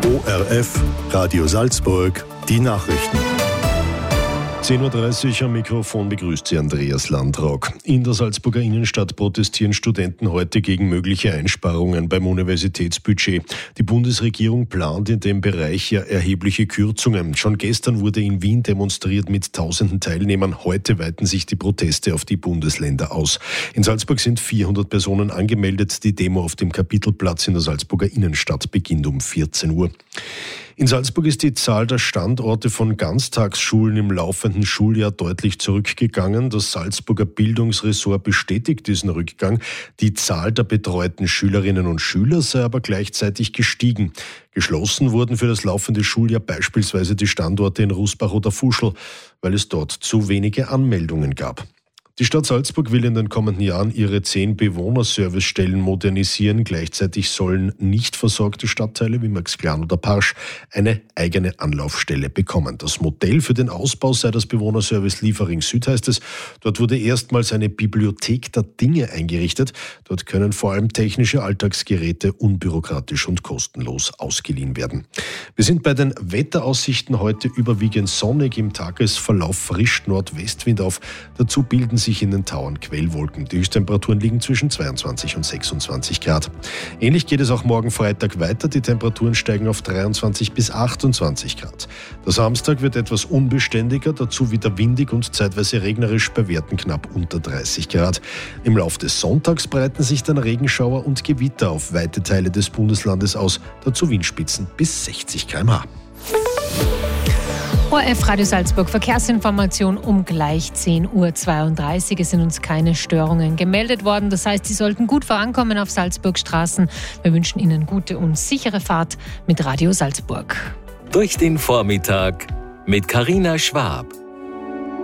ORF, Radio Salzburg, die Nachrichten. 10.30 Uhr am Mikrofon begrüßt Sie Andreas Landrock. In der Salzburger Innenstadt protestieren Studenten heute gegen mögliche Einsparungen beim Universitätsbudget. Die Bundesregierung plant in dem Bereich ja erhebliche Kürzungen. Schon gestern wurde in Wien demonstriert mit tausenden Teilnehmern. Heute weiten sich die Proteste auf die Bundesländer aus. In Salzburg sind 400 Personen angemeldet. Die Demo auf dem Kapitelplatz in der Salzburger Innenstadt beginnt um 14 Uhr. In Salzburg ist die Zahl der Standorte von Ganztagsschulen im laufenden Schuljahr deutlich zurückgegangen. Das Salzburger Bildungsressort bestätigt diesen Rückgang. Die Zahl der betreuten Schülerinnen und Schüler sei aber gleichzeitig gestiegen. Geschlossen wurden für das laufende Schuljahr beispielsweise die Standorte in Rusbach oder Fuschl, weil es dort zu wenige Anmeldungen gab. Die Stadt Salzburg will in den kommenden Jahren ihre 10 Bewohnerservicestellen modernisieren. Gleichzeitig sollen nicht versorgte Stadtteile wie Maxglan oder Parsch eine eigene Anlaufstelle bekommen. Das Modell für den Ausbau sei das Bewohnerservice Liefering Süd, heißt es. Dort wurde erstmals eine Bibliothek der Dinge eingerichtet. Dort können vor allem technische Alltagsgeräte unbürokratisch und kostenlos ausgeliehen werden. Wir sind bei den Wetteraussichten heute überwiegend sonnig, im Tagesverlauf frisch Nordwestwind auf. Dazu bilden sich in den Tauern Quellwolken. Die Höchsttemperaturen liegen zwischen 22 und 26 Grad. Ähnlich geht es auch morgen Freitag weiter. Die Temperaturen steigen auf 23 bis 28 Grad. Der Samstag wird etwas unbeständiger, dazu wieder windig und zeitweise regnerisch bei Werten knapp unter 30 Grad. Im Lauf des Sonntags breiten sich dann Regenschauer und Gewitter auf weite Teile des Bundeslandes aus, dazu Windspitzen bis 60 km/h. ORF Radio Salzburg, Verkehrsinformation um gleich 10.32 Uhr. Es sind uns keine Störungen gemeldet worden. Das heißt, Sie sollten gut vorankommen auf Salzburgstraßen. Wir wünschen Ihnen gute und sichere Fahrt mit Radio Salzburg. Durch den Vormittag mit Carina Schwab.